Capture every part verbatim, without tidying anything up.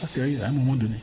sérieux à un moment donné.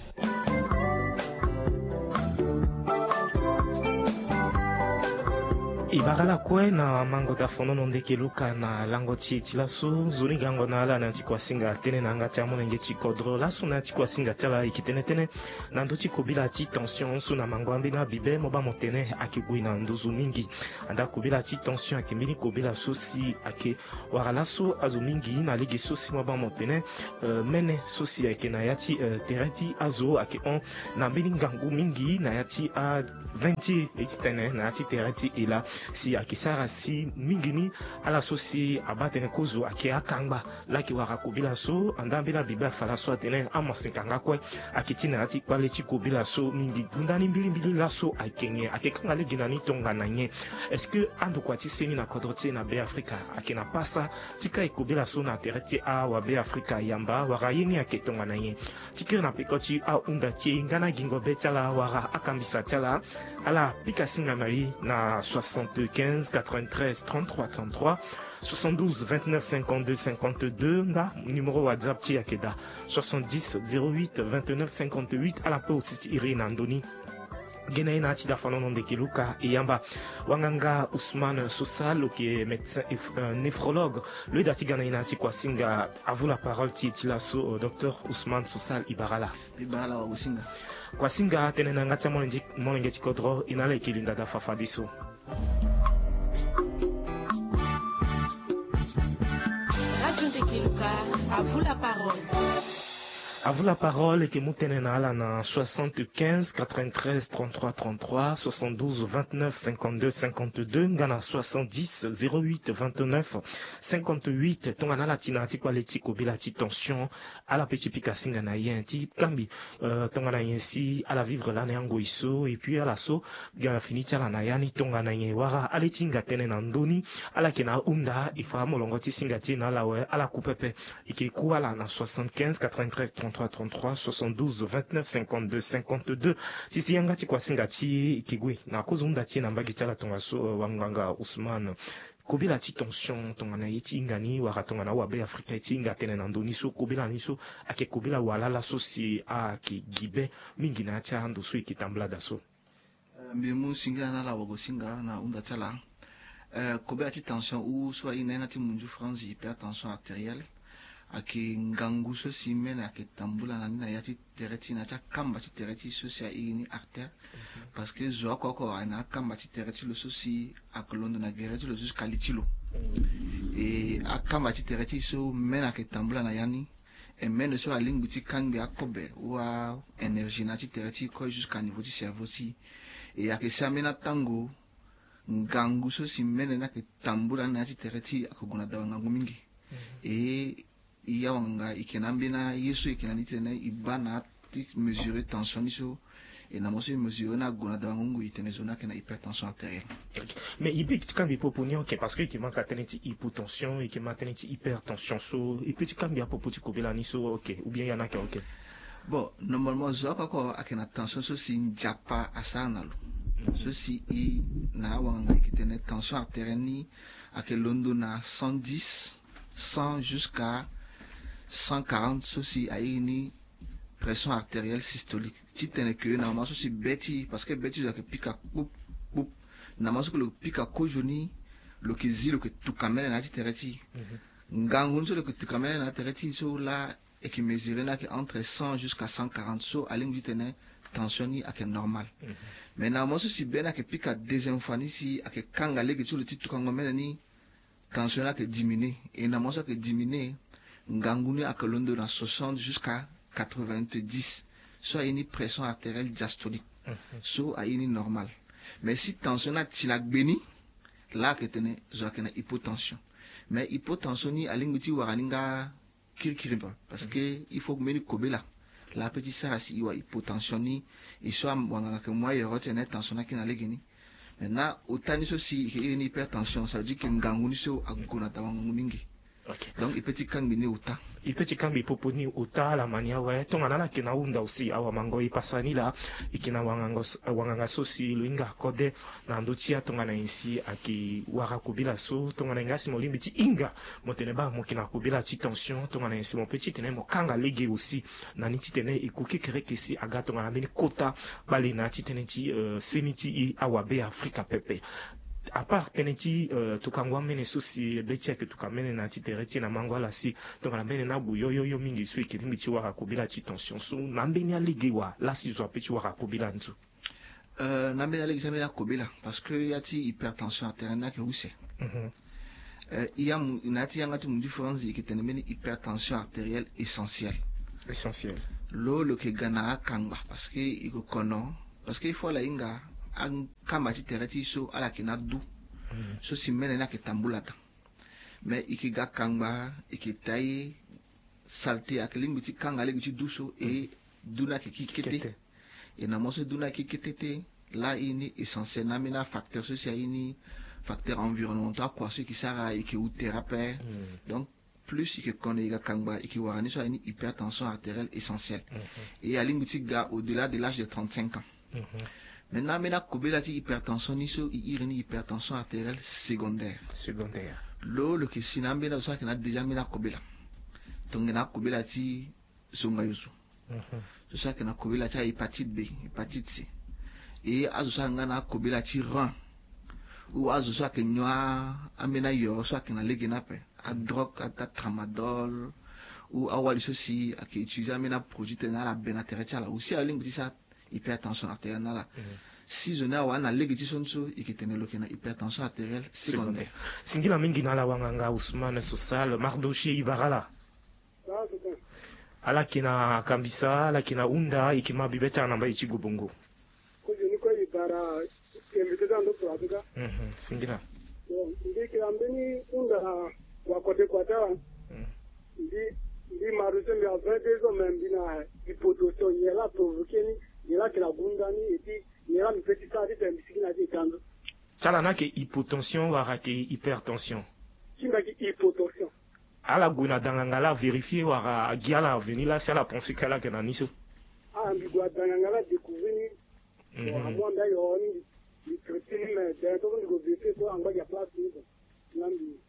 Ibagala kwe na mango da fono ndeke luka na lango chi tilaso zuni gango na ala na chikwa singa tene na ngati amone nge chikodro la suna chikwa singa tala ikitene tene na ndo chikobila chi tension su na mango ambina bibe moba motene akigui na nduzu mingi anda kobila chi tension akimbini kobila sosi ake warala so azu mingi na ligi sosi moba motene uh, mene sosi ake na yati uh, tereti azo ake on na mbini ngangu mingi na yati a vingt etitene na yati tereti ila si akisara si mingini ala so si abatene kozo ake akangba laki waka kubila so andambila biba fala so atene amasinkanga kwe akitina ati kwale chikubila so mingi gundani mbili mbili la so akenye akekanga le ginani tonga nanye est-ce que ando kwa tiseni na kodrotie na be Afrika akena pasa tika ikubila so na tereti a wa be Afrika yamba waka yeni aketonga nanye tikira na pikoti a unda tie ngana gingo betala waka akambisa tala ala pika singa mari na soixante-quinze quatre-vingt-treize trente-trois trente-trois soixante-douze vingt-neuf cinquante-deux cinquante-deux nga numéro WhatsApp ti akeda soixante-dix zéro huit vingt-neuf cinquante-huit ala pe aussi iri na ndoni gena ina ti da fanono ndeke luka eyamba wanganga Ousmane Sossal qui est médecin euh, néphrologue lui dati gana ina ti kwa singa à vous la parole ti ti la so euh, docteur Ousmane Sossal Ibarala Ibarala wa kusinga kwa singa tene na ngati monenji monenge ti kodro inala ekilinda da fafadiso. Radio Ndeke Luka, à vous la parole. À vous la parole et que moutene na ala na soixante-quinze quatre-vingt-treize trente-trois trente-trois soixante-douze vingt-neuf cinquante-deux cinquante-deux ngana soixante-dix zéro huit vingt-neuf cinquante-huit tonga na latina ti kwa leti kobila ti tension ala petit pika singa na yen ti kambi euh, tonga na yen si ala vivre la na yango iso et puis ala so ga fini ti ala na yani tonga na yen wara ale ti nga tene na ndoni ala ke na unda ifa molongo ti singa ti na ala we ala kupepe ike ku ala na soixante-quinze quatre-vingt-treize trente-trois trente-trois soixante-douze vingt-neuf cinquante-deux cinquante-deux tisi yanga ti kwa singa ti kigui na kozunda ti na mbagi ti ala tonga so uh, wanganga Ousmane kobila ti tension tonga na ye ti ingani waka tonga na wabe Afrika ti inga tene na ndoni so kobila ni so ake kobila walala so si a ki gibe mingi na ti ando so iki tambla da so mbi mu singa na la wago singa na unda tala uh, kobila ti tension ou soit ina ti munju France hypertension artérielle ake ngangu so si mene ake tambula na nina yati tereti na cha kamba ti tereti so si a ini artère mm -hmm. parce que zo akoko ana kamba ti tereti lo so si akolondo na gereti lo so si kalitilo mm -hmm. e akamba ti tereti so mene ake tambula na yani e mene so alingu ti kangi akobe wa énergie na ti tereti ko jusqu'à niveau ti cerveau si e ake samena tango ngangu so si mene na ke tambula na ti tereti akoguna dawa ngangu mingi mm -hmm. e iya wanga ikenambina yesu ikenanitene ibana ti mesurer tension iso et na moso mesurer na gona da ngungu itene zona kena hypertension artérielle. Mais ibi tikambi poponio ke parce que qui manque atteindre hypotension et qui manque hypertension so et puis tikambi apopo ti kobela ni so OK ou bien yana ke OK. Bon, normalement zo ko akena tension so si njapa asanalo. So si i na wanga ikitene tension artérielle ni akelondo na cent dix cent jusqu'à cent quarante ceci a une pression artérielle systolique. Si tu n'es que na maso si beti parce que beti za ke pika poup poup na maso que le pika kojoni lo ke zi lo ke tukamele na ti tereti. Ngangun so lo ke tukamele na tereti so la et qui mesure na ke entre cent jusqu'à cent quarante so aling di tene tension ni ake normal. Mm -hmm. Mais na maso si bena ke pika deuxième fois ni si ake kanga le ke so le ti tukangomele ni tension na ke diminuer et na maso ke diminuer nganguni akolondo na soixante jusqu'à quatre-vingt-dix soit une pression artérielle diastolique mm -hmm. so a une normale mais si tension na tilak beni là que tene zo kana hypotension mais hypotension ni alinguti waraninga kirkirimba parce mm -hmm. que il faut meni kobela la petite sara si wa hypotension ni et soit wanga que moi yoro tene tension na kina legeni maintenant otani so si une hypertension ça veut dire que nganguni so agona tawangu mingi. Okay. Donc, il peut y kangini uta. ipechi kambi poponi utala mania we tonga nala kina unda usi awa mango ipasani la ikina wanganga wanganga sosi luinga kode na ndochia tonga na insi aki waka kubila so tonga na ngasi molimbi ti inga moteneba mokina kubila ti tension tonga na insi mo petit tene mo kanga lege aussi na niti tene ikuki kerekesi aga tonga na bini kota bali na ti tene ti uh, seniti i awabe Afrika pepe. À part teneti uh, tukangwa mene susi betia ke tukamene na ti tereti na mangwa la si donc na mene na buyo yo yo mingi su ikilimbi ti waka kubila ti tension so na mbeni ya ligi wa la si zo pe ti waka kubila nzu euh na mbeni ya ligi zamena kubila parce que ya ti hypertension artérielle na ke use mhm euh il y a na ti yanga ti mu différence ki tene meni hypertension artérielle essentielle essentielle lo lo ke gana kangba parce que iko kono parce que il faut la inga an kamba ti tereti so ala kina du mm. so si mene na ke tambulata mais iki ga kangba iki tai salté akeling biti kanga le biti du so et duna ke kikete et na mo so duna ke kikete là ini essentiel na mina facteur social ini facteur environnemental quoi ce qui sera iki ou thérapie mm. donc plus iki connaît ga kangba iki wani so ini hypertension artérielle essentielle mm-hmm. et aling biti ga au-delà de l'âge de trente-cinq ans mm-hmm. Maintenant, maintenant, kubela ti hypertension ni so i ni hypertension artérielle secondaire. Secondaire. Lo le ke sinambe na so ke na déjà mina kubela. Donc na kubela ti songa yusu. Mhm. So sa ke na kubela ti hépatite B, hépatite C. Et azo sa ngana kubela ti rein. Ou azo sa ke nywa amena yo so ke na lege na pe. A drogue a tramadol ou a wali so si a ke utiliser amena produit na la benatereti ala aussi a ling sa hypertension artérielle na la mm-hmm. si je na wana legi sonso ikitene lokena hypertension artérielle secondaire singila mingi na la wanganga Ousmane Sosal Mardoshi Ibarala ala kina kambisa ala kina unda ikima bibeta na mbai chigubungu ko jeni ko ibara kembete dando pratika mhm singila ndi kirambeni unda wakote kwata ndi ndi maruse mi avede zo membina hypotension yela provoquer yela que la gundani et puis yela mi petit ça dit misiki na ditando sala na ke hypotension wara ke hypertension kinga ki hypotension ala guna dangangala vérifier wara giala venila sala penser kala ke na niso ah mbi gwa dangangala découvrir ni bon amon da yo ni ni traiter mais de to ngo vérifier ko anga ya place ni nambi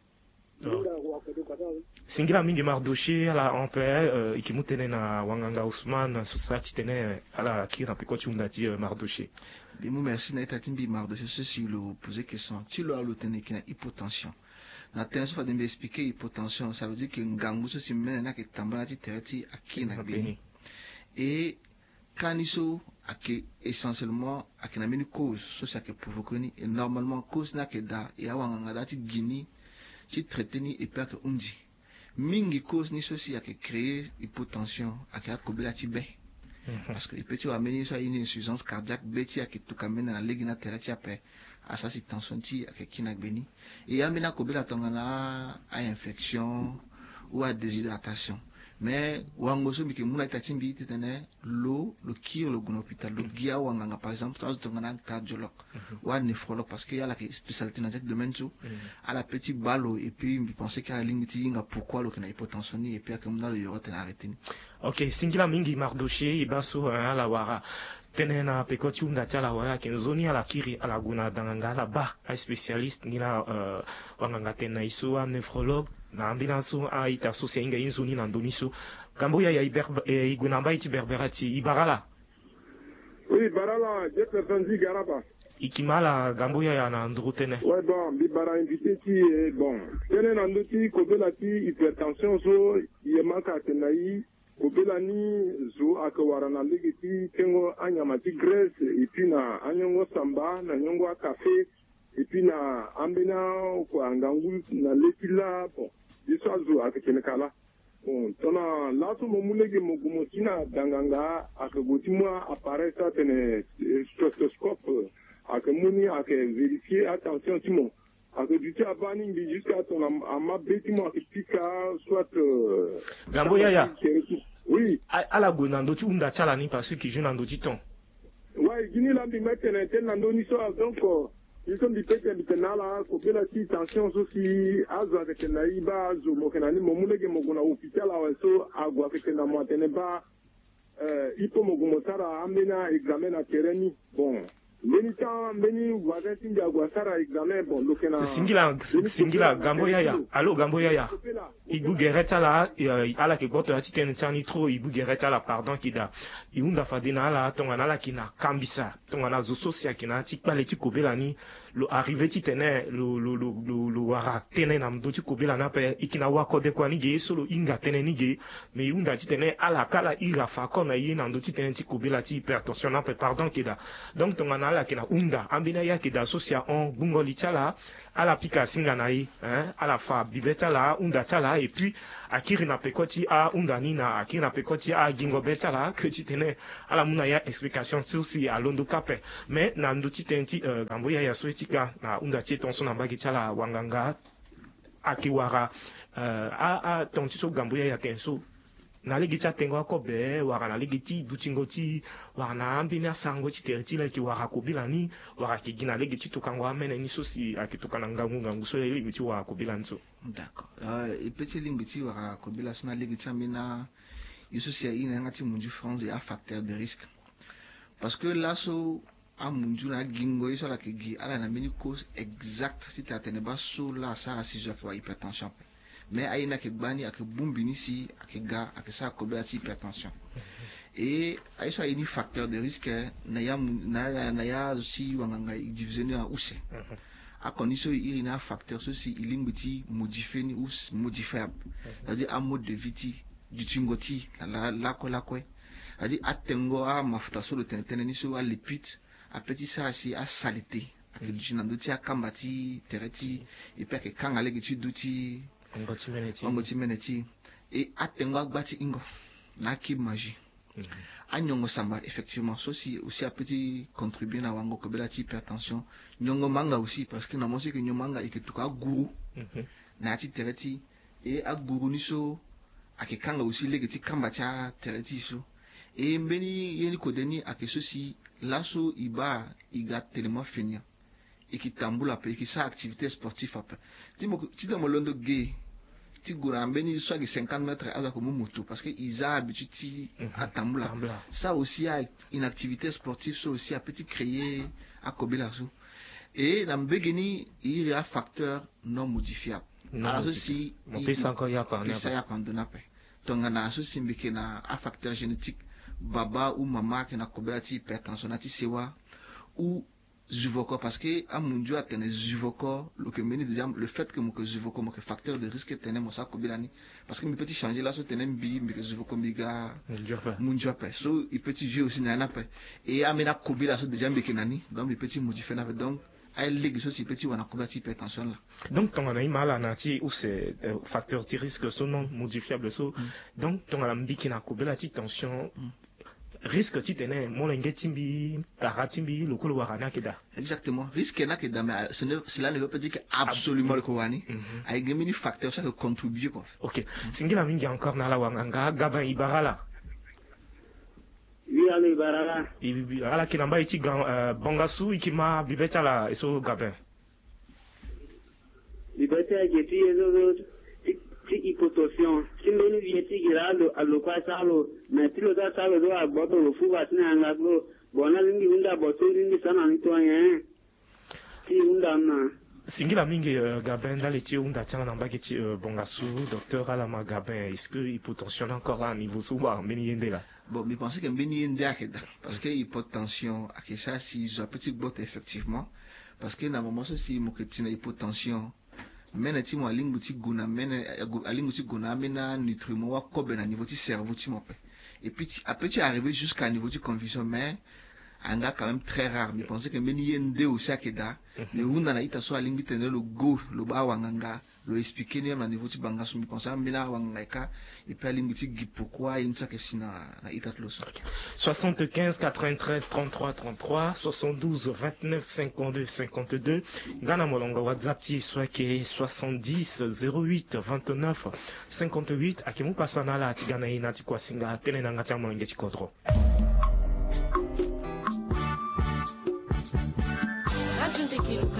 singila mingi Mardoshi ala ampe uh, ikimutene na wanganga Ousmane Sosati tene ala kira piko chunda ti uh, Mardoshi bimu merci na etatimbi Mardoshi ceci le poser question tu lo alo tene kina hypotension na tenso fa dembe expliquer hypotension ça veut dire que ngangu so simena na ke tambala ti tereti akina beni et kaniso ake essentiellement akina meni cause so ça que provoque ni et normalement cause na ke da ya wanganga da ti gini si traité ni epea ke undi mingi cause ni sosi ya ke créer hypotension ake akobela ti be parce que ipeti o ameni so une insuffisance cardiaque beti ake tukamena na legi na tereti ape asasi tension ti ake kina gbeni et ameni akobela tonga na a infection ou à déshydratation mais wango so mike muna tatimbi tene lo le kir le gun hôpital le gia wanganga par exemple toi tonga na cardiologue ou un néphrologue parce qu'il y a la spécialité dans cette domaine tout à la petite balle et puis il pensait qu'à la ligne tinga pourquoi le kana hypotension et puis comme dans le yoro ten arrêté. OK singila mingi Mardoshi ibaso ala wara tenena pekoti unda tala wara kenzoni ala kiri ala guna danganga ba a spécialiste ni la uh, wanganga tena iso un néphrologue na ambulance a ita so senga inzuni na ndoniso kambuya ya iber e, iguna ba iti berberati ibarala oui barala je te fanzi garaba ikimala gambuya ya na ndrutene ouais bon bibara invité ti bon tene na nduti ko bela ti hypertension so yemaka tenai ko bela ni zo akawara na ligiti tengo anyama ti graisse et puis na anyongo samba na nyongo café et puis na ambina ko angangu na letila bon diso azu akene kala bon tona laso mo mulege mo gumo tina danganga akagoti mo apparaît ça tene stéthoscope akamuni ake vérifier attention timo akaditi abani mbi jusqu'à ton ama betimo akipika soit gamboya ya oui ala gona ndo ti unda chala ni parce que je n'ando ti ton ouais gini la bi metene ten nando ni so donc ils sont des petits habitants là, copier la petite tension aussi, azo avec un naïba, zo mokenani, momunege moguna officiel là, so, agua avec un amoiteneba, euh, il faut mogumotara, amena, examen à terreni, bon. Many time, many voisins in the Aguasara examen, bon, looking at Singila, Singila, Gambo Yaya, allo Gambo Yaya, Ibu Gereta la, ala ke boto ya titen tani tro, Ibu Gereta la, pardon, kida, Iunda Fadina la, tongana la kina, Kambisa, tongana zososia kina, tikpa le tikobela ni, lo arrivé titene, lo, lo, lo, lo, lo, wara, tene namdo tikobela na pe, ikina wako de kwa nige, solo inga tene nige, me Iunda titene, ala kala ira fa kona yi, namdo titene tikobela ti hypertension na pe, pardon, kida, donc tongana la kina unda ambina ya kida sosia on bungo lichala ala pika singa nai hein ala fa bibeta la unda tala et puis akiri na pekoti a unda nina akiri na pekoti a gingo betala que tu tenais ala muna ya explication sur si a londo kape mais na nduti tenti uh, gambo ya ya soetika na unda ti tonso na bagi tala wanganga akiwara uh, a a tonti so gambo ya ya kenso na ligita tengo ko be wara na ligiti dutingoti wara na ambina sango ti terti la ki wara ko bilani wara ki gina ligiti to kangwa mena ni sosi akitukana ngangu ngangu so le ligiti wara ko bilanzo. D'accord. Euh et petit ligiti wara ko bilanzo na ligiti ambina yuso si ina ngati munju France ya facteur de risque. Parce que là so a munju na gingo iso la ki gi ala na mini cause exact si ta teneba so la sa si jo kwa hypertension. Mais aina ke gbani ake bumbini si ake ga ake sa kobela ti hypertension et aiso ini facteur de risque na ya na na ya si wanganga diviser na use a condition il na facteur ceci il ingbiti modifier ni us modifiable c'est-à-dire un mode de vie du tingoti la la ko la ko c'est-à-dire atengo a mafuta so le tenten ni so a lipide a petit ça si a salité ake du nandoti a kambati tereti et puis ake kangale gitu duti Angoti meneti et atengo agbati ingo na ki magie anyongo samba effectivement ceci aussi a petit contribuer na wango kobela ti hypertension nyongo manga aussi parce que na mosi que nyomanga et que tuka guru na ti tereti et a guru ni so akekanga aussi legeti kamba cha tereti so et mbeni yeni kodeni ake ceci laso iba iga tellement finir et qui tambula pe qui sa activité sportive après ti mo ti dans londo gay ti gura mbeni soit cinquante mètres à comme moto parce que ils a habitude ti à tambula ça aussi a une activité sportive ça aussi a petit créer à kobela so et na mbegeni il y a facteur non modifiable alors ceci on peut ça encore ya quand ça ya quand na pe tongana so simbike na a facteur génétique baba ou mama qui na kobela ti hypertension na ti sewa ou Zuvoko parce que à mon dieu atteint Zuvoko le que meni déjà le fait que mon que Zuvoko mon que facteur de risque tenait mon ça kobilani parce que mes petits changer là so tenait bi mais que Zuvoko biga mon dieu pas so il petit jeu aussi na na pas et amena kobila so déjà mbeke nani donc mes petits modifier na donc ay legi so si petit wana kobati hypertension là donc ton ana imala na ti ou c'est facteur de risque so non modifiable so donc ton ala mbiki na kobila ti tension risque tu tenais mon lengetimbi taratimbi le kolo warana keda exactement risque na keda mais ce ne cela ne veut pas dire que absolument le kowani ay gemini facteur ça que contribue quoi. OK singila mingi encore na la wanganga gaban ibarala oui ale ibarala ibi ala kinamba iti bongasu ikima bibeta la eso gaban bibeta geti ezo ti hypotension si mbeni vieti girado alokwa salo na tilo da salo do agboto lo fuba tina ngaglo bona lingi unda boto lingi sana nito yen ti unda na singila mingi uh, gaben dans les tirs unda tana na mbaki ti uh, bongasu docteur alama gaben est-ce que hypotension encore à niveau souvent mbeni yende là bon mais pensez que mbeni yende akeda parce que hypotension akesa si zo petit bot effectivement parce que na moment si mo ketina hypotension mena ti mo alingu ti guna mena alingu ti guna mena nutriment wa kobe na niveau ti cerveau ti mo pe et puis ti après tu arrivé jusqu'à niveau du confusion mais anga quand même très rare mais penser que meni yende aussi akeda mais una na ita so alingu tene le go le ba wanganga le expliquer ni na niveau ti banga so mi penser mena wanganga ka et puis alingu ti gi pourquoi une ça que sina na ita tlo so soixante-quinze quatre-vingt-treize trente-trois trente-trois soixante-douze vingt-neuf cinquante-deux cinquante-deux Gana molonga WhatsApp ti soit que soixante-dix zéro huit vingt-neuf cinquante-huit akimu pasana la ti gana ina ti kwasinga tene na ngati molonga ti kodro Radio Tekiluka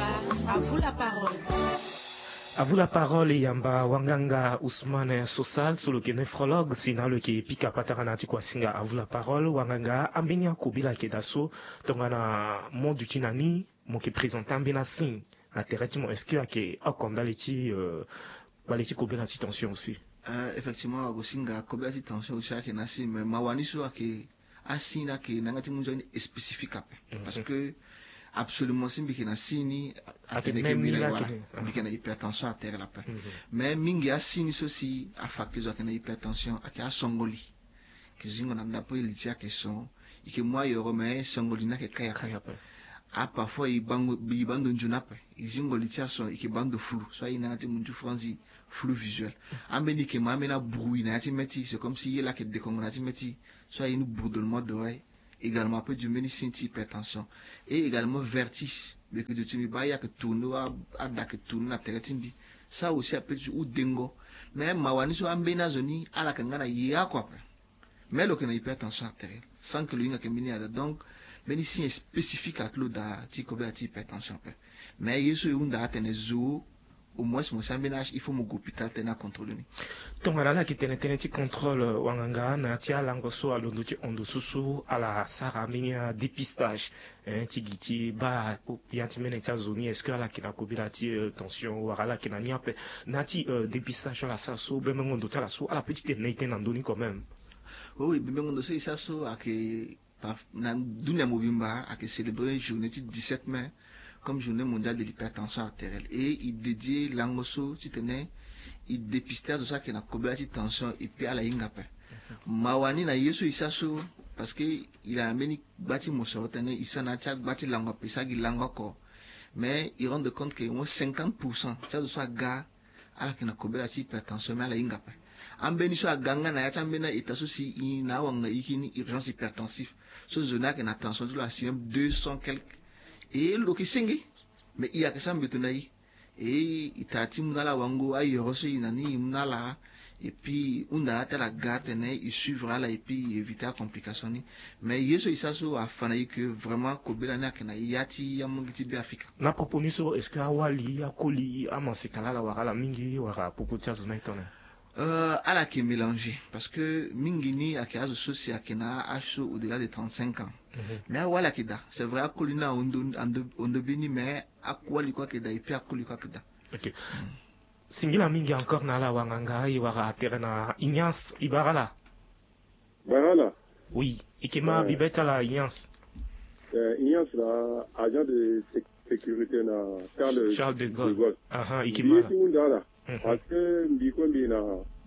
À vous la parole, Yamba Wanganga Ousmane Sosal, sous le néphrologue, sinon le qui pika pataranati kwa singa. À vous la parole, Wanganga Ambenia Kubila Kedaso, tongana mon du Tinani, mon qui présente Ambena Sing, la terretimon, est-ce qu'il y a qui a comme d'aliti, euh, baliti Kubila tension aussi? Euh, effectivement, Agosinga, Kubila tension aussi, à Kenasi, mais Mawaniso a qui, Asina qui n'a pas été spécifique, parce que, absolument simbi kina sini atene kembira wala bikena hypertension artérielle la paix mais mingi asini sosi afakizo kena hypertension aki asongoli kizingo na ndapo ilitia keson ike mwa yoro mais songoli na ke kaya kaya pa a parfois ibango bibando njuna pa izingo litia so ike bando flou so ina ati munju franzi flou visuel ambeni ke mamena bruit na ati meti c'est comme si yela ke décongo na ati meti so ina bourdonnement d'oreille également un peu du médecine hypertension et également vertige mais que tu me baya que tourne à da que tourne na teretimbi ça aussi un peu du ou dengo mais mawani so ambena zoni ala kangana ya quoi mais le que na hypertension artérielle sans que l'inga que mini ada donc médecine spécifique à clos da ti couverture hypertension mais yeso yunda atene zo au moins mon sambénage il faut mon hôpital tena contrôler donc là qui tene tene ti contrôle wanganga na ti alango so alondo ti ondo susu ala sara minia dépistage hein ti giti ba ya ti mene ti zoni est-ce que ala ki na kobila ti tension ou ala ki na ni ape na ti dépistage la sa so be mengondo ti ala so ala petite neite na ndoni quand même oui be mengondo se isa so ake na dunia mobimba ake célébrer journée ti dix-sept mai comme journée mondiale de l'hypertension artérielle et il dédié l'angoso tu tenais il dépistait de ça qui n'a pas de tension et puis à la ingape mawani na yeso isaso parce que il a amené bâti mon sortane il s'en a tchak bâti langope ça qui langoko mais il rend de compte que moins cinquante pour cent ça de ça gars à la qui n'a pas de hypertension mais à la ingape ambeni so aganga na yata mbena itaso si ina wanga ikini urgence hypertensive so zona qui n'a tension de la C M deux cents quelques et le qui singi mais il y a que ça mbetonai et itati munala wango ayoro so inani munala et puis undala tela gate ne il suivra là et puis éviter la complication mais yeso isaso afana que vraiment kobela na kana yati ya mungiti bi Afrika na proponi so est-ce que awali akoli amansikala la wala mingi wara popotia zona itone Euh, à la qui est mélangé parce que mingini a qui a associé à kena acho au-delà de trente-cinq ans mm-hmm. mais à wala kida c'est vrai à colina ondo ondo bini mais à quoi li quoi kida et puis à quoi li quoi kida ok mm. Singila mingi encore na la wanganga i wara terena Ignace Ibarala Barala oui ikema ouais. Bibeta la Ignace euh, Ignace la agent de sécurité na Charles, Charles de Gaulle, de Gaulle. aha ikema parce que Mbikondi na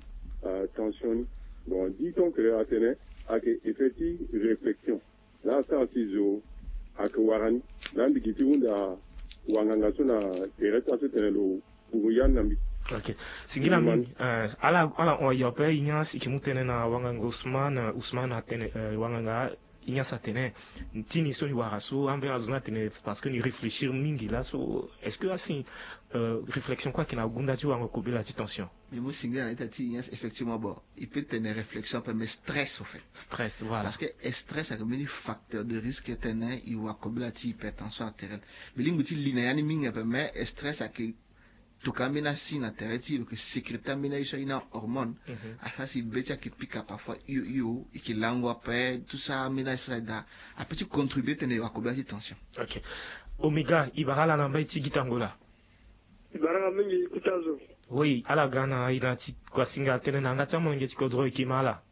tension, bon, dit-on que Athénée a effectué réflexion. Là, ça, c'est zo, à Kawarani, là, Mbikiti Wunda, Wangangaso na Teresa, c'était le Ourian Nambi. Ok. Singila mingi, ala, ala, on y a pas Ignace, qui moutene na Wanganga Ousmane, Ousmane Athénée, Wanganga, Ignace Athénée, Tini so ni waraso, ambe azuna Athénée, parce que ni réfléchir mingi là, so, est-ce que asi, euh, réflexion quoi qu'il a gunda tu wanga kobe la tension? Mais moi, Singila, l'état Ignace, effectivement, bon, il peut tenir réflexion, mais stress, au fait. Stress, voilà. Parce que stress, c'est comme un facteur de risque, tenir, il va kobe la hypertension artérielle. Mais l'ingouti linéani mingi, mais stress, c'est que, tout comme na si na tereti le que sécréta mina iso ina hormone asa si betia qui pique parfois yo yo et qui langua pe tout ça mina ça da a petit contribuer tene wa koba tension. OK. Omega Ibarala na mbai tigitangola. Ibarala mingi kutazo. Oui, ala gana ina ti kwa singa tene na ngata mo ngeti kodro ikimala.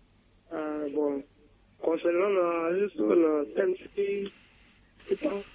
Ah bon. Concernant la juste la tension c'est pas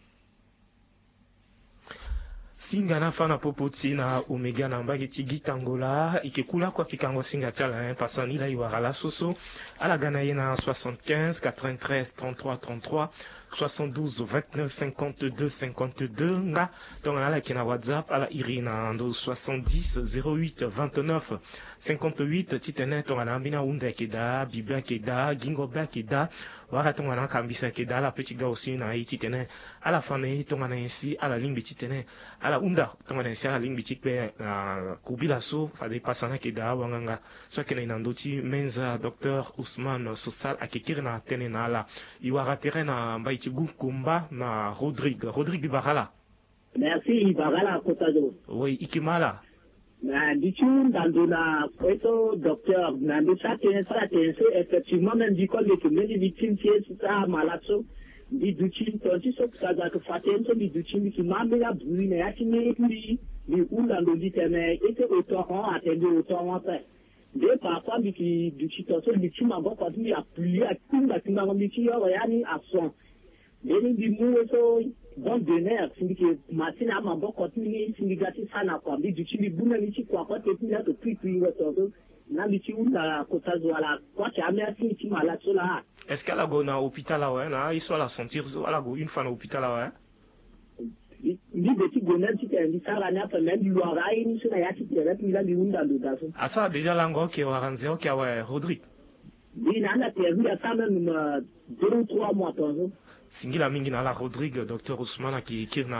singa na fana popoti na omega na mbagi tigi tangola ikekula kwa pikango singa tala hein pasani la iwara la soso ala gana yena soixante-quinze quatre-vingt-treize trente-trois trente-trois soixante-douze vingt-neuf cinquante-deux cinquante-deux nga tonga ala kina WhatsApp ala irina ndo soixante-dix zéro huit vingt-neuf cinquante-huit titene tonga na mbina unda keda bibia keda gingo ba keda wara tonga na kambisa keda la petit gars aussi na titene ala fane tonga na ici ala limbi titene ala unda tonga na ici ala limbi tikpe na kubila so fade pasana keda wanganga so kena inandoti menza docteur Ousmane Sosal akekiri na tene na ala iwara terena mbai Kumba na Rodrigue Rodrigue Barala Merci, Ibagala Kotajo. Oui, Ikimala. Na dichun dandona kweto docteur na ndisa tensa tense effectivement même du col que meni victime qui est ça malaso di duchin tonti so kaza to fatenso di duchin qui mambe la bruine ya tini ni di unda ndo di teme ete autant on attendu autant on fait de parfois di qui duchin tonso di chima bon quand il a plié à tout la tima ngombi ki yo yani à son deni di mu so bon dener sindiki matina mambo continue sindigati sana kwa bi duchini buna nichi kwa kwa tepi ya to pipi ngoto na bichi unda kotazo ala kwa cha amia sinchi mala sola. Est-ce qu'elle a go na hôpital là ouais na iso la sentir ala go une fois na hôpital là ouais. Ndi beti gonel ti tendi sala na pa même lu ara ini sona ya ti tere pi la li unda do daso. Ah ça déjà lango ke waranze ok ouais Rodrigue. Bi na na tevi ya ça même deux ou trois mois tonzo. Singila mingi na la Rodrigue docteur Ousmane qui qui